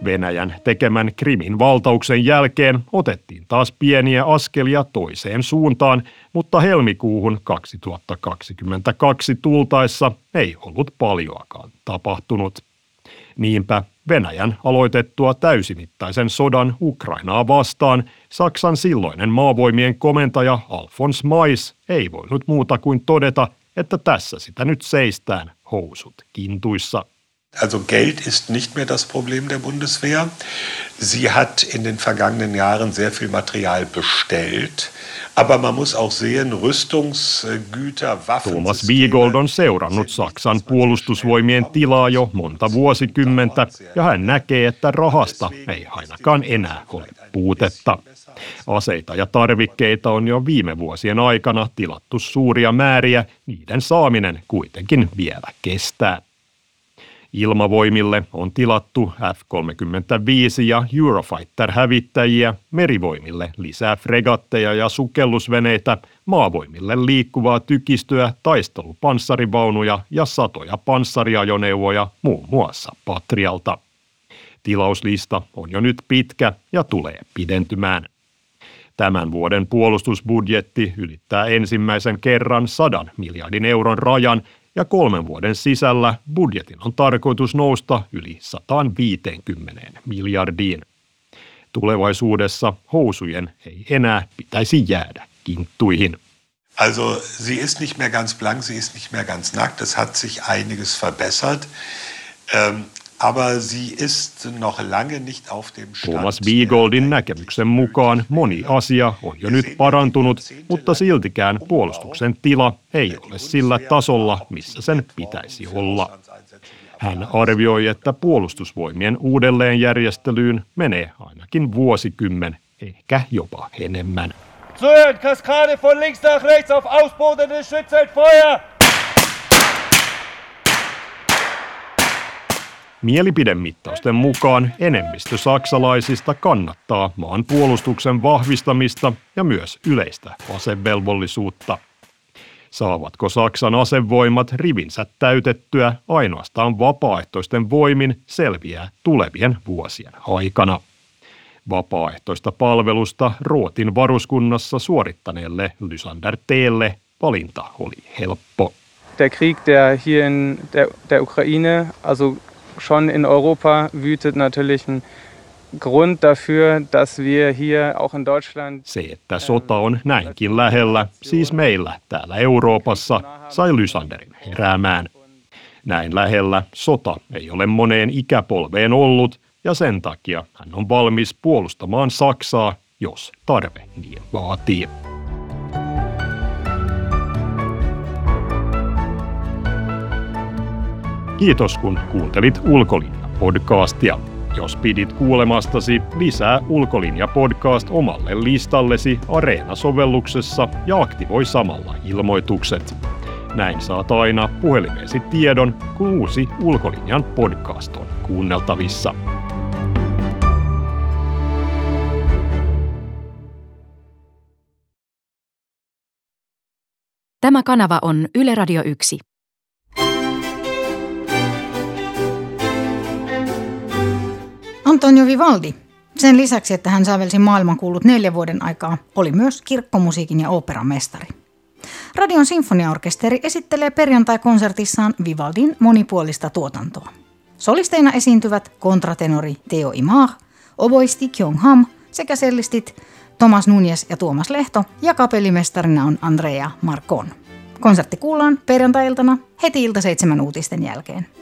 Venäjän tekemän Krimin valtauksen jälkeen otettiin taas pieniä askelia toiseen suuntaan, mutta helmikuuhun 2022 tultaessa ei ollut paljoakaan tapahtunut. Niinpä Venäjän aloitettua täysimittaisen sodan Ukrainaa vastaan Saksan silloinen maavoimien komentaja Alfons Mais ei voinut muuta kuin todeta, että tässä sitä nyt seistään housut kintuissa. Also Geld ist nicht mehr das Problem der Bundeswehr. Sie hat in den vergangenen Jahren sehr viel Material bestellt. Aber man muss auch sehen, Rüstungsgüter, Waffen... Thomas Wiegold on seurannut Saksan puolustusvoimien tilaa jo monta vuosikymmentä, ja hän näkee, että rahasta ei ainakaan enää ole puutetta. Aseita ja tarvikkeita on jo viime vuosien aikana tilattu suuria määriä, niiden saaminen kuitenkin vielä kestää. Ilmavoimille on tilattu F-35 ja Eurofighter-hävittäjiä, merivoimille lisää fregatteja ja sukellusveneitä, maavoimille liikkuvaa tykistöä, taistelupanssarivaunuja ja satoja panssariajoneuvoja muun muassa Patrialta. Tilauslista on jo nyt pitkä ja tulee pidentymään. Tämän vuoden puolustusbudjetti ylittää ensimmäisen kerran 100 miljardin euron rajan, ja 3 vuoden sisällä budjetin on tarkoitus nousta yli 150 miljardiin. Tulevaisuudessa housujen ei enää pitäisi jäädä kinttuihin. Also sie ist nicht mehr ganz blank, sie ist nicht mehr ganz nackt, es hat sich einiges verbessert. Aber sie ist noch lange nicht auf dem Stand. Thomas Wiegoldin näkemyksen mukaan moni asia on jo nyt parantunut, mutta siltikään puolustuksen tila ei ole sillä tasolla, missä sen pitäisi olla. Hän arvioi, että puolustusvoimien uudelleenjärjestelyyn menee ainakin vuosikymmen, ehkä jopa enemmän. Zuhören, Kaskade von links nach rechts auf ausbodendes Schützenfeuer! Mielipidemittausten mukaan enemmistö saksalaisista kannattaa maan puolustuksen vahvistamista ja myös yleistä asevelvollisuutta. Saavatko Saksan asevoimat rivinsä täytettyä ainoastaan vapaaehtoisten voimin selviää tulevien vuosien aikana? Vapaaehtoista palvelusta Ruotin varuskunnassa suorittaneelle Lysander T:lle valinta oli helppo. Der Krieg, der hier in der Ukraine, also schon in Europa wütet natürlich ein Grund dafür, dass wir hier auch in Deutschland... Se, että sota on näinkin lähellä, siis meillä täällä Euroopassa, sai Lysanderin heräämään. Näin lähellä sota ei ole moneen ikäpolveen ollut, ja sen takia hän on valmis puolustamaan Saksaa, jos tarve niin vaatii. Kiitos, kun kuuntelit Ulkolinja-podcastia. Jos pidit kuulemastasi, lisää Ulkolinja-podcast omalle listallesi Areena-sovelluksessa ja aktivoi samalla ilmoitukset. Näin saat aina puhelimeesi tiedon, kun uusi Ulkolinjan podcast on kuunneltavissa. Tämä kanava on Yle Radio 1. Antonio Vivaldi, sen lisäksi, että hän sävelsi maailmankuulut 4 vuoden aikaa, oli myös kirkkomusiikin ja ooperamestari. Radion sinfoniaorkesteri esittelee perjantai-konsertissaan Vivaldin monipuolista tuotantoa. Solisteina esiintyvät kontratenori Theo Imar, oboisti Kyung Ham sekä sellistit Thomas Núñez ja Tuomas Lehto, ja kapellimestarina on Andrea Marcon. Konsertti kuullaan perjantai-iltana heti ilta 7 uutisten jälkeen.